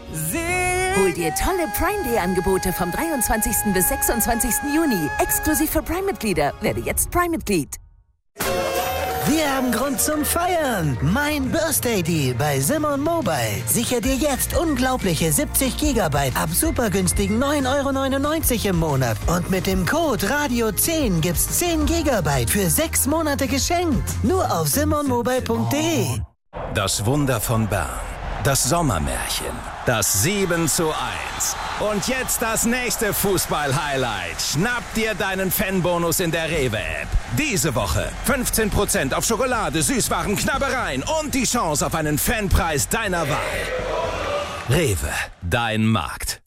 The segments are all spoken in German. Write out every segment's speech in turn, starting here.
Hol dir tolle Prime Day Angebote vom 23. bis 26. Juni. Exklusiv für Prime-Mitglieder. Werde jetzt Prime-Mitglied. Wir haben Grund zum Feiern. Mein Birthday Deal bei Simon Mobile. Sicher dir jetzt unglaubliche 70 GB ab super günstigen 9,99 € im Monat. Und mit dem Code RADIO10 gibt's 10 GB für 6 Monate geschenkt. Nur auf simonmobile.de. Das Wunder von Bern. Das Sommermärchen. Das 7:1. Und jetzt das nächste Fußball-Highlight. Schnapp dir deinen Fanbonus in der Rewe-App. Diese Woche 15% auf Schokolade, Süßwaren, Knabbereien und die Chance auf einen Fanpreis deiner Wahl. Rewe, dein Markt.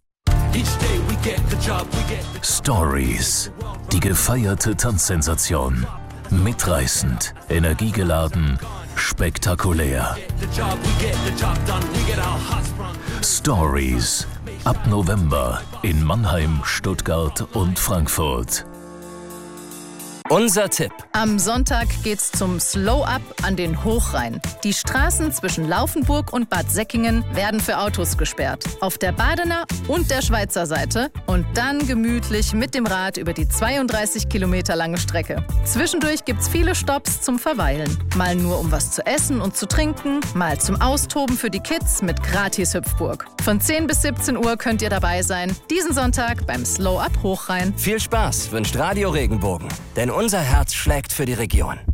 Stories. Die gefeierte Tanzsensation. Mitreißend, energiegeladen, spektakulär. Stories. Ab November in Mannheim, Stuttgart und Frankfurt. Unser Tipp. Am Sonntag geht's zum Slow-Up an den Hochrhein. Die Straßen zwischen Laufenburg und Bad Säckingen werden für Autos gesperrt. Auf der Badener und der Schweizer Seite und dann gemütlich mit dem Rad über die 32 Kilometer lange Strecke. Zwischendurch gibt's viele Stopps zum Verweilen. Mal nur um was zu essen und zu trinken, mal zum Austoben für die Kids mit Gratis-Hüpfburg. Von 10 bis 17 Uhr könnt ihr dabei sein. Diesen Sonntag beim Slow-Up Hochrhein. Viel Spaß wünscht Radio Regenbogen. Denn unser Herz schlägt für die Region.